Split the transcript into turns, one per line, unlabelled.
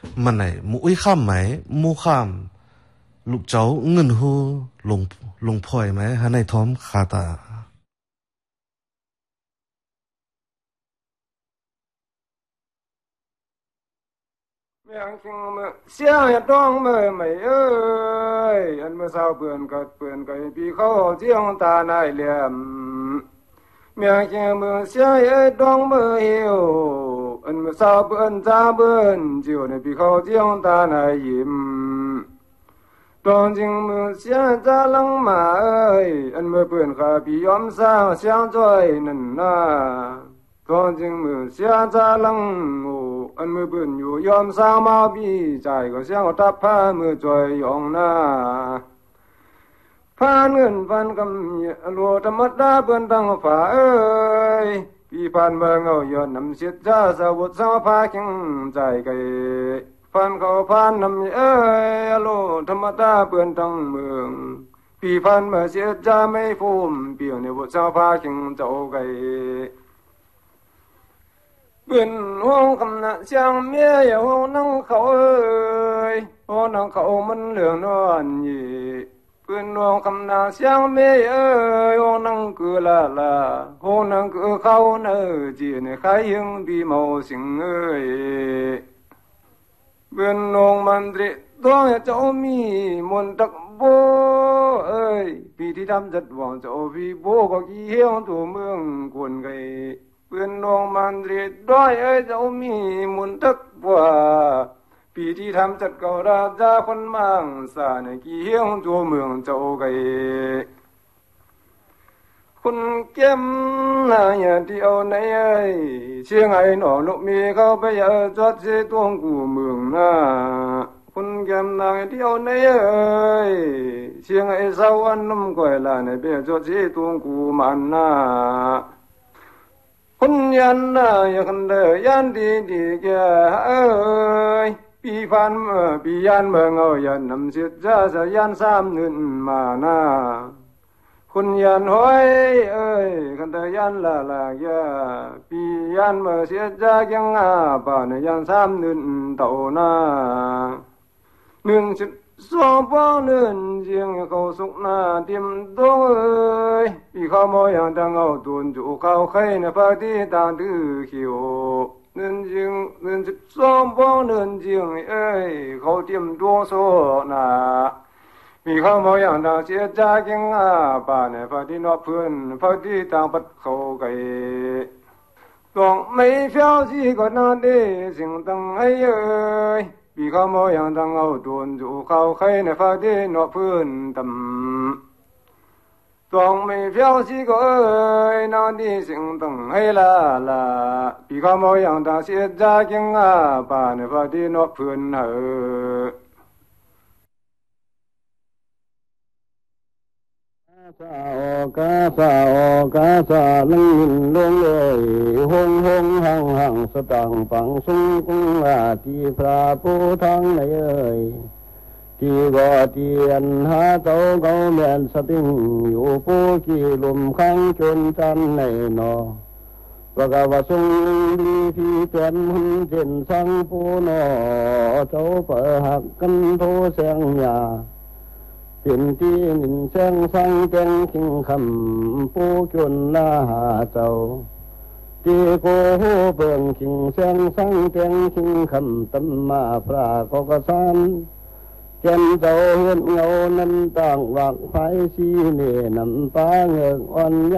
มันไหนมุ้ยข้ามไหมมูข้ามลูกเจ้าเงินหูลงพลอยไหมฮะในท้อมคาตา
ยังคงมือเสียงอย่าต้องมือไม่เอ้ยอันเมื่อเช้าเปื่อนก็ปีเขาเจียงตาในเหลี่ยมเมียงคงมือเสียงอย่าต้องมือเหี่ยวอันเมื่อเช้าเปื่อนจ้าเปื่อนจิ๋วในปีเขาเจียงตาในยิ้มตอนจริงมือเสียงจ้าลังมาเอ้ยอันเมื่อเปื่อนข้าปียอมสร้างเสียงจ้อยนั่นนะตอนจริงมือเสียงจ้าลังโง่อันมือปืนอยู่ยอมสร้างมาพี่ใจก็เสียงทับผ้ามือจอยยองหน้าผ่านเงินผ่านกำลัวธรรมดาเปืนตั้งฝ่าเอ้ยพี่ผ่านเมืองเอายอดนำเสียจ้าสาวดสาวพาแข่งใจไก่ผ่านเขาผ่านนำเอ้ยโลธรรมดาเปืนตั้งเมืองพี่ผ่านเมื่อเสียจ้าไม่ฟูมเปี่ยวในบทสาวพาแข่งเจ้าไก่เปื่อนห้องคำนักเสียงเมียอย่าห้องนั่งเขาเอ้ยห้องนั่งเขามันเหลืองนอนยี่เปื่อนห้องคำนักเสียงเมียเอ้ยห้องนั่งคือละห้องนั่งคือเขาเนื้อจีในใครยังบีเมาสิงเอ้ยเปื่อนห้องมันตรีตัวเจ้ามีมนตักโบเอ้ยปีที่ทำจัดหวังเจ้าพี่โบก็กี่เหี้ยงตัวเมืองกวนไกเปื่อนน้องมันเรียดด้อยเอ้ยเจ้ามีมุนทักบัวปีที่ทำจัดเก่าราชาคนมังสาในกี่เฮียงตัวเมืองเจ้าไกคุณเก็มน่าอย่าเดียวในเอ้ยเชียงไอ้หนอลูกมีเขาไปจอดเสียตัวกูเมืองน่ะคุณเก็มน่าเดียวในเอ้ยเชียงไอ้สาวอันน้ำก้อยลาในเบี้ยจอดเสียตัวกูมันน่ะคนยันน่ะยันเดยันดีแกเอ้ยปีพันปียันเมืองเอายันนำเสียจ้าสยันซ้ำนึนมาหน้าคนยันห้อยเอ้ยคันเดยันละแกปียันเมื่อเสียจ้ายังป่านยันซ้ำนึนเต่าหน้าหนึ่งสิบสองป้องเนินเจียงเขาสุกหน้าเตรียมตัวเอ้ยปีเขามอยังดังเอาตุนจูเขาใครในภาคที่ต่างดื้อเขียวเนินเจียงเนินสิบสองป้องเนินเจียงเอ้ยเขาเตรียมตัวโซหน้าปีเขามอยังดังเสียใจเก่งป่าในภาคที่นอกเพื่อนภาคที่ต่างปัดเขาไกต้องไม่เฝ้าสิก็น่าได้สิ่งตั้งให้เอ้ยปีเขามอยังดังเอาโดนจูเขาใครในฟ้าที่นอพื้นต่ำต้องไม่เฝ้าสิก็เอ้ยนอนดีสิ่งตั้งให้ละปีเขามอยังดังเสียใจเก่งป่าในฟ้าที่นอพื้น
กาซาลังลงเลยหงหังสตังปังสุงกุงที่พระผู้ทั้งในเอ่ยที่ก็ที่อันหาเจ้าเกาแม่นสติงอยู่ผู้กี่ลุมขังจนจันในนอประกาศทรงดีที่เป็นหุ่นเจนสังผู้นอเจ้าเปิดหักกันโทแสงยาเป็นที่หนึ่งแสงสังแกงคิงคำผู้จนลาหาเจ้าที่โกโหเบิ่งคิงแสงสังแกงคิงคำตั้มมาพระกกสันแก่นเจ้าเห็นเงานั้นต่างวักไฟสีเนน้ำตาเงือกอ่อน